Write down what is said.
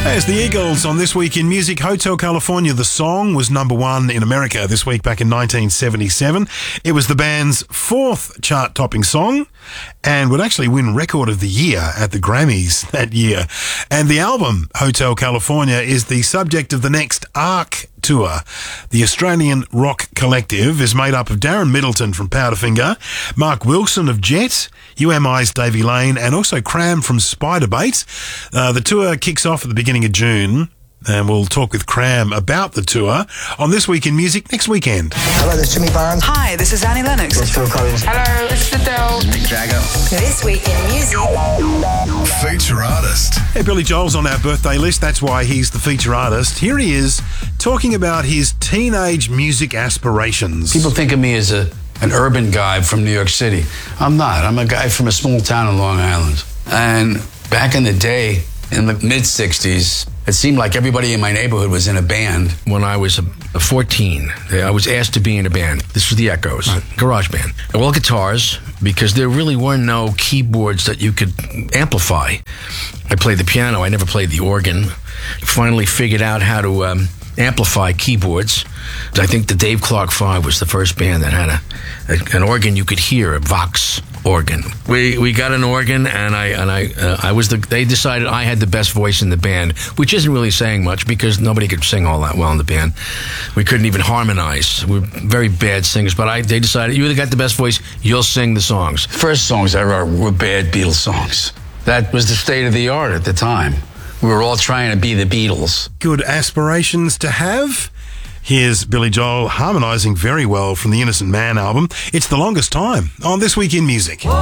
As the Eagles on This Week in Music, Hotel California, the song was number one in America this week back in 1977. It was the band's fourth chart-topping song and would actually win Record of the Year at the Grammys that year. And the album, Hotel California, is the subject of the next ARC tour. The Australian rock collective is made up of Darren Middleton from Powderfinger, Mark Wilson of Jet, UMI's Davey Lane, and also Cram from Spiderbait. The tour kicks off at the beginning of June, and we'll talk with Cram about the tour on This Week in Music next weekend. Hello, this is Jimmy Barnes. Hi, this is Annie Lennox. This is Phil Collins. Hello, this is Adele. Mick Jagger. This Week in Music. Feature artist. Hey, Billy Joel's on our birthday list. That's why he's the feature artist. Here he is talking about his teenage music aspirations. People think of me as an urban guy from New York City. I'm not. I'm a guy from a small town in Long Island. And back in the day, in the mid-'60s, it seemed like everybody in my neighborhood was in a band. When I was 14, I was asked to be in a band. This was the Echoes, garage band. All guitars, because there really were no keyboards that you could amplify. I played the piano. I never played the organ. Finally figured out how to amplify keyboards. I think the Dave Clark 5 was the first band that had an organ you could hear, a Vox organ. We got an organ, and I was they decided I had the best voice in the band, which isn't really saying much because nobody could sing all that well in the band. We couldn't even harmonize. We were very bad singers, but they decided, you either got the best voice, you'll sing the songs. First songs I wrote were bad Beatles songs. That was the state of the art at the time. We were all trying to be the Beatles. Good aspirations to have. Here's Billy Joel harmonising very well from the Innocent Man album. It's The Longest Time on This Week in Music.